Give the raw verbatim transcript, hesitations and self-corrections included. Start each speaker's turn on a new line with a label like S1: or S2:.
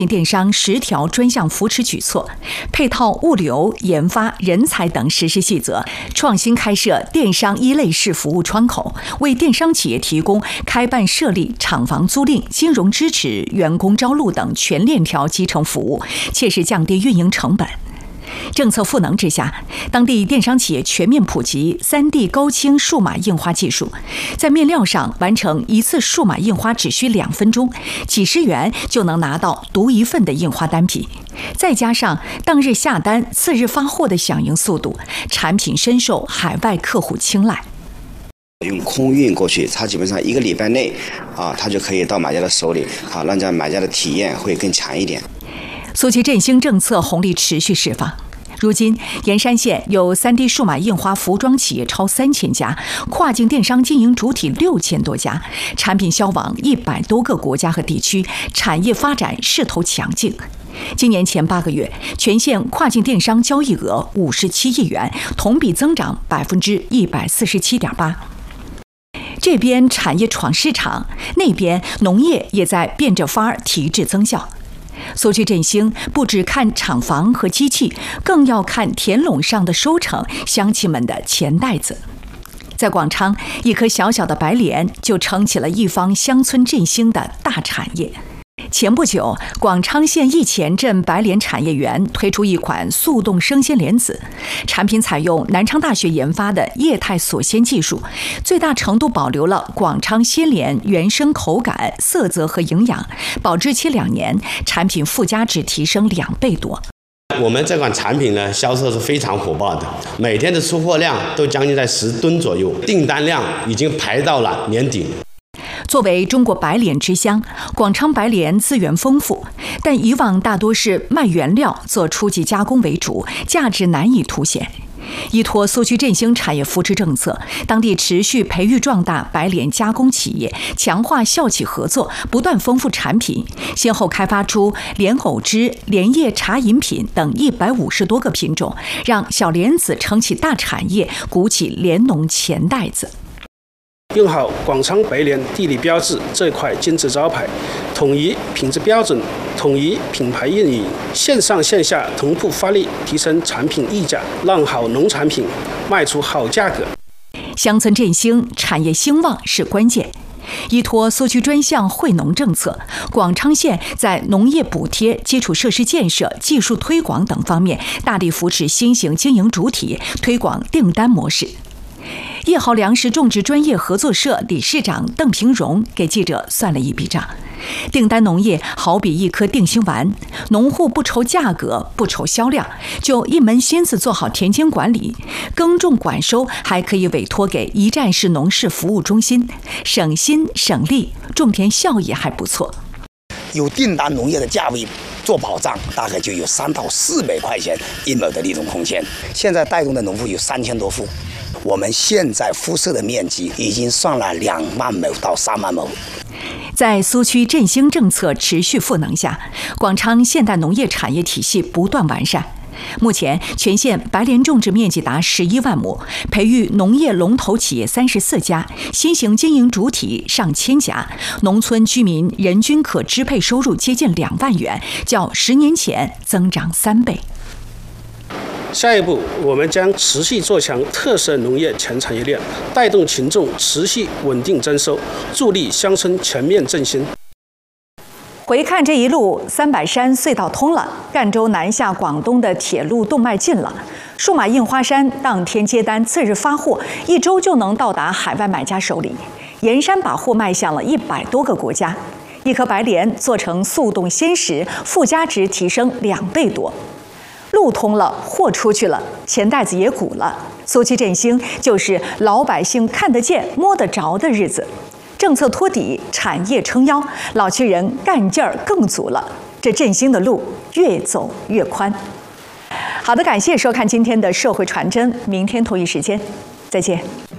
S1: 电商十条专项扶持举措，配套物流、研发、人才等实施细则，创新开设电商一类式服务窗口，为电商企业提供开办设立、厂房租赁、金融支持、员工招录等全链条基层服务，切实降低运营成本。政策赋能之下，当地电商企业全面普及 三 D 高清数码印花技术，在面料上完成一次数码印花只需两分钟，几十元就能拿到独一份的印花单品。再加上当日下单、次日发货的响应速度，产品深受海外客户青睐。
S2: 用空运过去，它基本上一个礼拜内啊，它就可以到买家的手里，啊，让这买家的体验会更强一点。
S1: 苏区振兴政策红利持续释放。如今，盐山县有 三 D 数码印花服装企业超三千家，跨境电商经营主体六千多家，产品销往一百多个国家和地区，产业发展势头强劲。今年前八个月，全县跨境电商交易额五十七亿元，同比增长百分之一百四十七点八。这边产业闯市场，那边农业也在变着法儿提质增效。苏区振兴不只看厂房和机器，更要看田垄上的收成，乡亲们的钱袋子。在广昌，一棵小小的白莲就撑起了一方乡村振兴的大产业。前不久，广昌县义前镇白莲产业园推出一款速冻生鲜莲子，产品采用南昌大学研发的液态锁鲜技术，最大程度保留了广昌鲜莲原生口感、色泽和营养，保质期两年，产品附加值提升两倍多。
S3: 我们这款产品呢，销售是非常火爆的，每天的出货量都将近在十吨左右，订单量已经排到了年底。
S1: 作为中国白莲之乡，广昌白莲资源丰富，但以往大多是卖原料、做初级加工为主，价值难以凸显。依托苏区振兴产业扶持政策，当地持续培育壮大白莲加工企业，强化校企合作，不断丰富产品，先后开发出莲藕汁、莲叶茶饮品等一百五十多个品种，让小莲子撑起大产业，鼓起莲农钱袋子。
S4: 用好广昌白莲地理标志这块金字招牌，统一品质标准，统一品牌运营，线上线下同步发力，提升产品溢价，让好农产品卖出好价格。
S1: 乡村振兴、产业兴旺是关键。依托苏区专项惠农政策，广昌县在农业补贴、基础设施建设、技术推广等方面大力扶持新型经营主体，推广订单模式。叶豪粮食种植专业合作社理事长邓平荣给记者算了一笔账：订单农业好比一颗定心丸，农户不愁价格，不愁销量，就一门心思做好田间管理，耕种管收还可以委托给一站式农事服务中心，省心省力，种田效益还不错。
S5: 有订单农业的价位做保障，大概就有三到四百块钱一亩的利润空间。现在带动的农户有三千多户，我们现在辐射的面积已经上了两万亩到三万亩。
S1: 在苏区振兴政策持续赋能下，广昌现代农业产业体系不断完善。目前，全县白莲种植面积达十一万亩，培育农业龙头企业三十四家，新型经营主体上千家，农村居民人均可支配收入接近两万元，较十年前增长三倍。
S4: 下一步，我们将持续做强特色农业全产业链，带动群众持续稳定增收，助力乡村全面振兴。
S1: 回看这一路，三百山隧道通了，赣州南下广东的铁路动脉近了，数码印花衫当天接单，次日发货，一周就能到达海外买家手里。盐山把货卖向了一百多个国家，一颗白莲做成速冻鲜食，附加值提升两倍多。路通了，货出去了，钱袋子也鼓了。苏区振兴就是老百姓看得见、摸得着的日子。政策托底，产业撑腰，老区人干劲儿更足了。这振兴的路越走越宽。好的，感谢收看今天的社会传真，明天同一时间再见。